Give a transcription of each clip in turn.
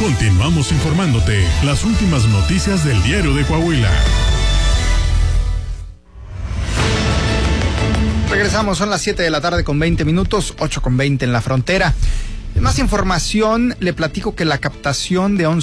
Continuamos informándote las últimas noticias del Diario de Coahuila. Regresamos, son las 7 de la tarde con 20 minutos, 8:20 en la frontera. Más información, le platico que la captación de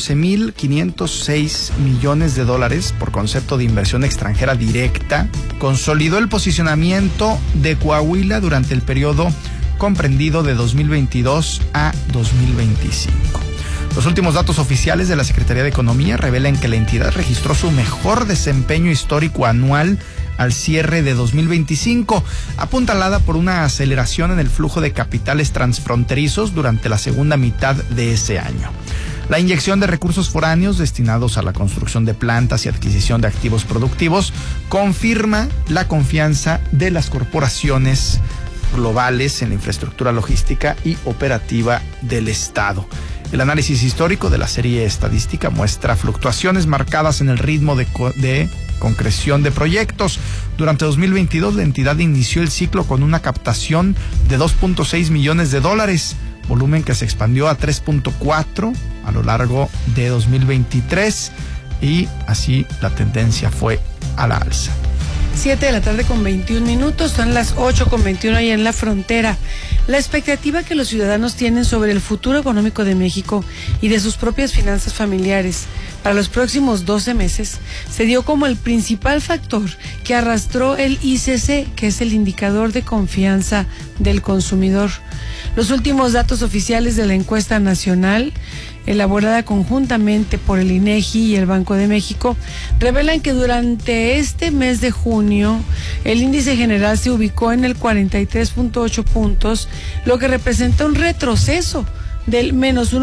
11.506 millones de dólares por concepto de inversión extranjera directa consolidó el posicionamiento de Coahuila durante el periodo comprendido de 2022 a 2025. Los últimos datos oficiales de la Secretaría de Economía revelan que la entidad registró su mejor desempeño histórico anual al cierre de 2025, apuntalada por una aceleración en el flujo de capitales transfronterizos durante la segunda mitad de ese año. La inyección de recursos foráneos destinados a la construcción de plantas y adquisición de activos productivos confirma la confianza de las corporaciones globales en la infraestructura logística y operativa del Estado. El análisis histórico de la serie estadística muestra fluctuaciones marcadas en el ritmo de concreción de proyectos. Durante 2022, la entidad inició el ciclo con una captación de 2.6 millones de dólares, volumen que se expandió a 3.4 a lo largo de 2023 y así la tendencia fue a la alza. 7 de la tarde con 21 minutos, son las 8:21 ahí en la frontera. La expectativa que los ciudadanos tienen sobre el futuro económico de México y de sus propias finanzas familiares para los próximos 12 meses se dio como el principal factor que arrastró el ICC, que es el indicador de confianza del consumidor. Los últimos datos oficiales de la encuesta nacional, elaborada conjuntamente por el INEGI y el Banco de México, revelan que durante este mes de junio el índice general se ubicó en el 43.8 puntos, lo que representa un retroceso del menos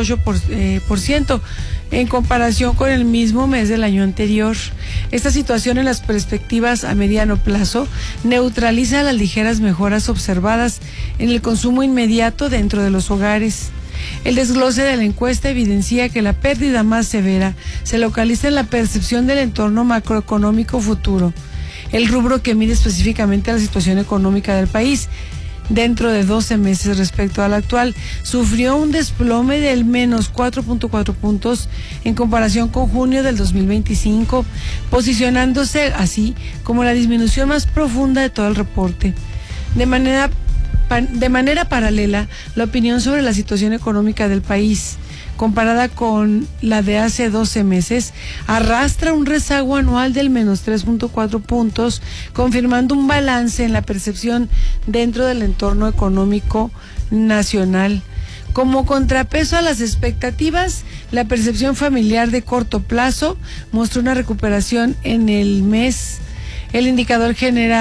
1.8% en comparación con el mismo mes del año anterior. Esta situación en las perspectivas a mediano plazo neutraliza las ligeras mejoras observadas en el consumo inmediato dentro de los hogares. El desglose de la encuesta evidencia que la pérdida más severa se localiza en la percepción del entorno macroeconómico futuro, el rubro que mide específicamente la situación económica del país. Dentro de 12 meses respecto al actual, sufrió un desplome del menos 4.4 puntos en comparación con junio del 2025, posicionándose así como la disminución más profunda de todo el reporte. De manera paralela, la opinión sobre la situación económica del país, comparada con la de hace 12 meses, arrastra un rezago anual del menos 3.4 puntos, confirmando un balance en la percepción dentro del entorno económico nacional. Como contrapeso a las expectativas, la percepción familiar de corto plazo mostró una recuperación en el mes. El indicador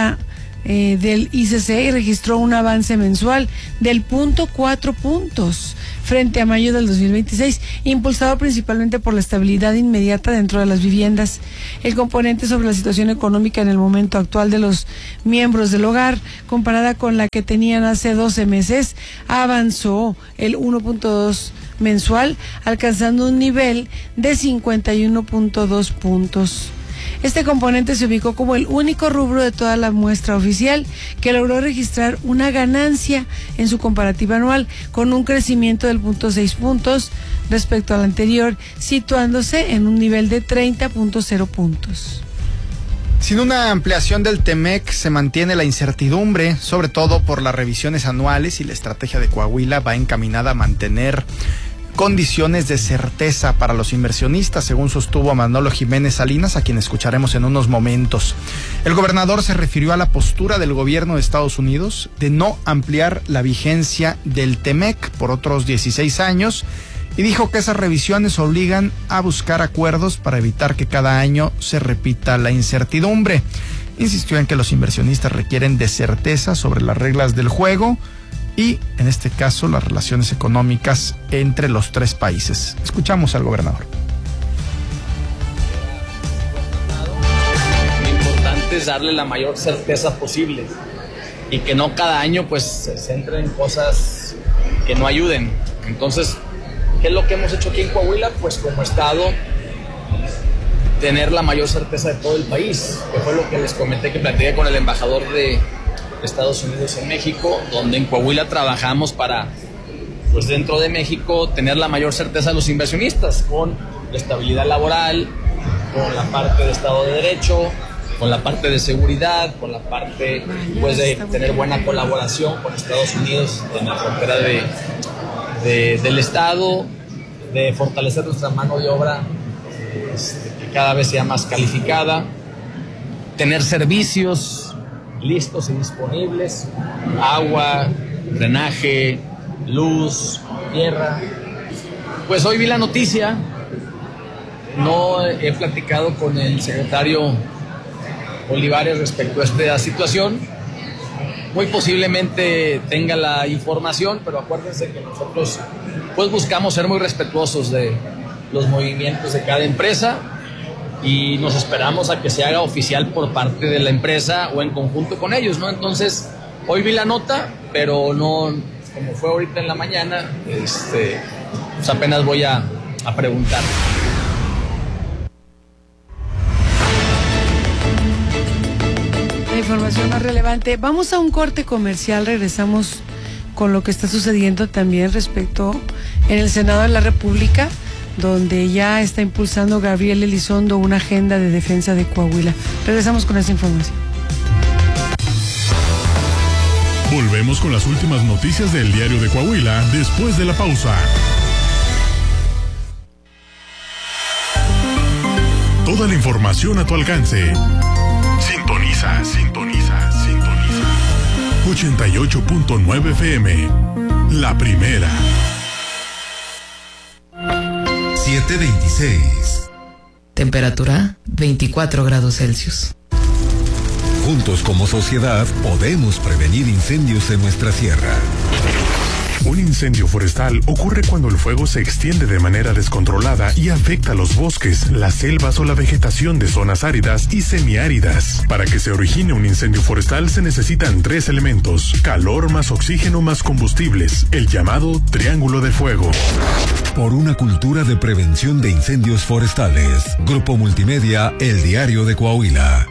del ICC registró un avance mensual del 0.4 puntos frente a mayo del 2026, impulsado principalmente por la estabilidad inmediata dentro de las viviendas. El componente sobre la situación económica en el momento actual de los miembros del hogar, comparada con la que tenían hace 12 meses, avanzó el 1.2 mensual, alcanzando un nivel de 51.2 puntos. Este componente se ubicó como el único rubro de toda la muestra oficial que logró registrar una ganancia en su comparativa anual, con un crecimiento del 0.6 puntos respecto al anterior, situándose en un nivel de 30.0 puntos. Sin una ampliación del TEMEC se mantiene la incertidumbre, sobre todo por las revisiones anuales, y la estrategia de Coahuila va encaminada a mantener condiciones de certeza para los inversionistas, según sostuvo a Manolo Jiménez Salinas, a quien escucharemos en unos momentos. El gobernador se refirió a la postura del gobierno de Estados Unidos de no ampliar la vigencia del TEMEC por otros 16 años y dijo que esas revisiones obligan a buscar acuerdos para evitar que cada año se repita la incertidumbre. Insistió en que los inversionistas requieren de certeza sobre las reglas del juego y, en este caso, las relaciones económicas entre los tres países. Escuchamos al gobernador. Lo importante es darle la mayor certeza posible y que no cada año pues se centren en cosas que no ayuden. Entonces, ¿qué es lo que hemos hecho aquí en Coahuila? Pues como Estado, tener la mayor certeza de todo el país, que fue lo que les comenté que platiqué con el embajador de Estados Unidos en México, donde en Coahuila trabajamos para pues dentro de México tener la mayor certeza a los inversionistas con la estabilidad laboral, con la parte de Estado de Derecho, con la parte de seguridad, con la parte pues de tener buena colaboración con Estados Unidos en la frontera del Estado, de fortalecer nuestra mano de obra que cada vez sea más calificada, tener servicios listos y disponibles, agua, drenaje, luz, tierra. Pues hoy vi la noticia, no he platicado con el secretario Olivares respecto a esta situación, muy posiblemente tenga la información, pero acuérdense que nosotros pues buscamos ser muy respetuosos de los movimientos de cada empresa y nos esperamos a que se haga oficial por parte de la empresa o en conjunto con ellos, ¿no? Entonces, hoy vi la nota, pero no, como fue ahorita en la mañana, pues apenas voy a preguntar. Información más relevante. Vamos a un corte comercial, regresamos con lo que está sucediendo también respecto en el Senado de la República, donde ya está impulsando Gabriel Elizondo una agenda de defensa de Coahuila. Regresamos con esa información. Volvemos con las últimas noticias del Diario de Coahuila después de la pausa. Toda la información a tu alcance. Sintoniza 88.9 FM, la primera. 7:26. Temperatura 24 grados Celsius. Juntos como sociedad podemos prevenir incendios en nuestra sierra. Un incendio forestal ocurre cuando el fuego se extiende de manera descontrolada y afecta los bosques, las selvas o la vegetación de zonas áridas y semiáridas. Para que se origine un incendio forestal se necesitan 3 elementos: calor más oxígeno más combustibles, el llamado triángulo de fuego. Por una cultura de prevención de incendios forestales. Grupo Multimedia, El Diario de Coahuila.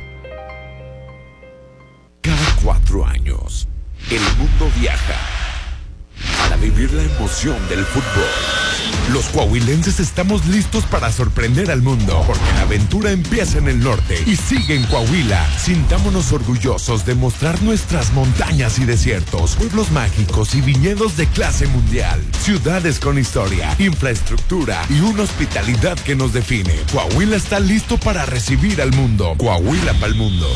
Cada 4 años, el mundo viaja para vivir la emoción del fútbol. Los coahuilenses estamos listos para sorprender al mundo, porque la aventura empieza en el norte y sigue en Coahuila. Sintámonos orgullosos de mostrar nuestras montañas y desiertos, pueblos mágicos y viñedos de clase mundial, ciudades con historia, infraestructura y una hospitalidad que nos define. Coahuila está listo para recibir al mundo. Coahuila para el mundo.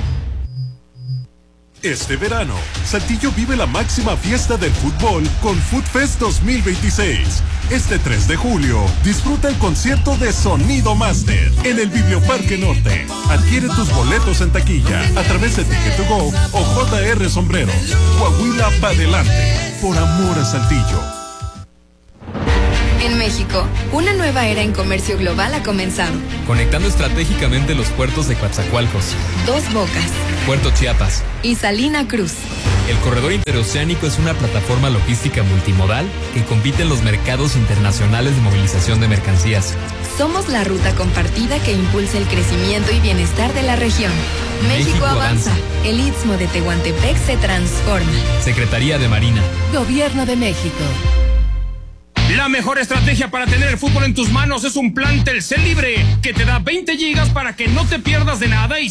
Este verano, Saltillo vive la máxima fiesta del fútbol con Food Fest 2026. Este 3 de julio, disfruta el concierto de Sonido Master en el Biblioparque Norte. Adquiere tus boletos en taquilla a través de Ticket2Go o JR Sombreros. Coahuila pa' adelante, por amor a Saltillo. En México, una nueva era en comercio global ha comenzado. Conectando estratégicamente los puertos de Coatzacoalcos, Dos Bocas, Puerto Chiapas y Salina Cruz. El corredor interoceánico es una plataforma logística multimodal que compite en los mercados internacionales de movilización de mercancías. Somos la ruta compartida que impulsa el crecimiento y bienestar de la región. México avanza. El Istmo de Tehuantepec se transforma. Secretaría de Marina. Gobierno de México. La mejor estrategia para tener el fútbol en tus manos es un plan Telcel Libre que te da 20 gigas para que no te pierdas de nada y